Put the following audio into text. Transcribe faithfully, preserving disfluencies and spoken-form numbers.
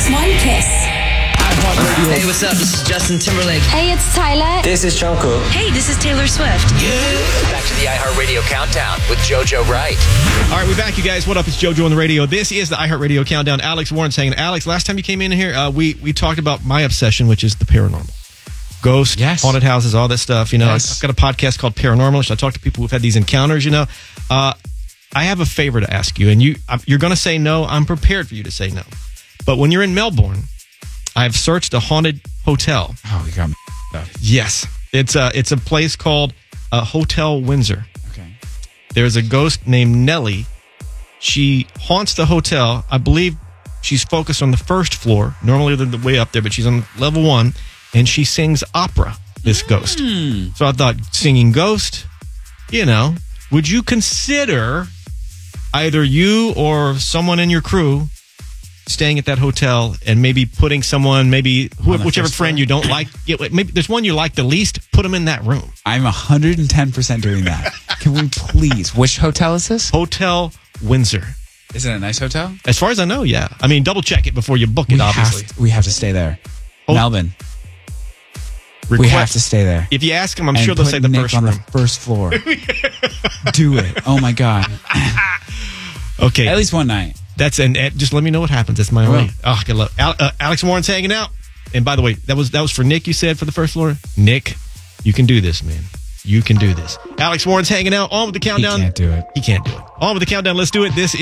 Alex One Kiss. Hey, what's up? This is Justin Timberlake. Hey, it's Tyler. This is Jungkook. Hey, this is Taylor Swift. Back to the iHeartRadio Countdown with JoJo Wright. All right, we're back, you guys. What up? It's JoJo on the radio. This is the iHeartRadio Countdown. Alex Warren's hanging. Alex, last time you came in here, uh, we we talked about my obsession, which is the paranormal. Ghost, Yes. haunted houses, all that stuff. You know, Yes. I've got a podcast called Paranormalist. I talk to people who've had these encounters, you know. Uh, I have a favor to ask you, and you, you're going to say no. I'm prepared for you to say no. But when you're in Melbourne, I've searched a haunted hotel. Oh, we got me. Yes. It's a, it's a place called uh, Hotel Windsor. Okay. There's a ghost named Nellie. She haunts the hotel. I believe she's focused on the first floor. Normally they're the way up there, but she's on level one. And she sings opera, this ghost. Mm. So I thought, singing ghost, you know, would you consider either you or someone in your crew staying at that hotel and maybe putting someone, maybe who, On the whichever first friend floor? you don't like, yeah, maybe there's one you like the least, put them in that room. I'm one hundred ten percent doing that. Can we please? Which hotel is this? Hotel Windsor. Is it a nice hotel? As far as I know, yeah. I mean, double check it before you book it, we obviously. Have to, we have to stay there. Oh. Melbourne. Request, We have to stay there. If you ask them, I'm And sure they'll put say the Nick first on room. the first floor. Do it. Oh my God. Okay. At least one night. That's and, and just let me know what happens. That's my I will. only. Oh, I love Al, uh, Alex Warren's hanging out. And by the way, that was that was for Nick. You said for the first floor, Nick, you can do this, man. You can do this. Alex Warren's hanging out. On with the countdown. He can't do it. He can't do it. On with the countdown. Let's do it. This is